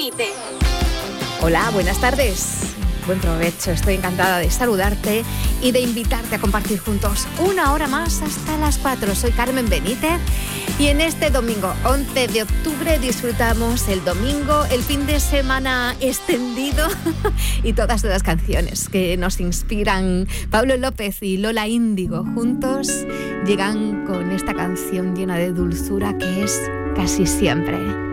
Benítez. Hola, buenas tardes. Buen provecho, estoy encantada de saludarte y de invitarte a compartir juntos una hora más hasta las 4. Soy Carmen Benítez y en este domingo 11 de octubre disfrutamos el domingo, el fin de semana extendido y todas las canciones que nos inspiran. Pablo López y Lola Índigo juntos llegan con esta canción llena de dulzura que es Casi Siempre.